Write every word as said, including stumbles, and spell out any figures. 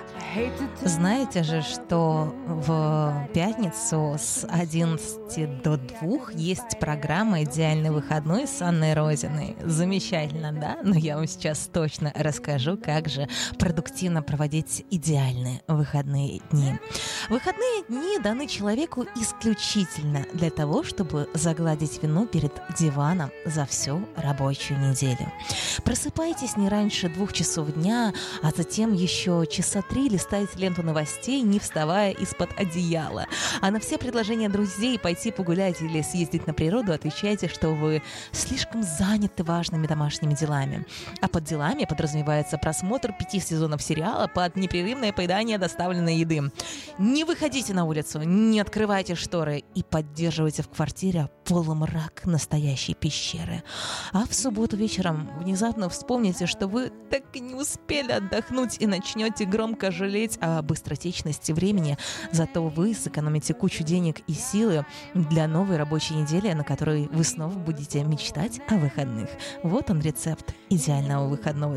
Знаете же, что в пятницу с одиннадцати до двух есть программа «Идеальный выходной» с Анной Розиной. Замечательно, да? Но я вам сейчас точно расскажу, как же продуктивно проводить идеальные выходные дни. Выходные дни даны человеку исключительно для того, чтобы загладить вину перед диваном за всю рабочую неделю. Просыпайтесь не раньше двух часов дня, а затем еще часа три листайте ленту новостей, не вставая из-под одеяла. А на все предложения друзей пойти погулять или съездить на природу отвечайте, что вы слишком заняты важными домашними делами. А под делами подразумевается просмотр пяти сезонов сериала под непрерывное поедание доставленной еды. Не выходите на улицу, не открывайте шторы и поддерживайте в квартире полумрак настоящей пещеры. А в субботу вечером внезапно вспомните, что вы так и не успели отдохнуть и начнете громко жалеть о быстротечности времени, зато вы сэкономите кучу денег и силы для новой рабочей недели, на которой вы снова будете мечтать о выходных. Вот он рецепт идеального выходного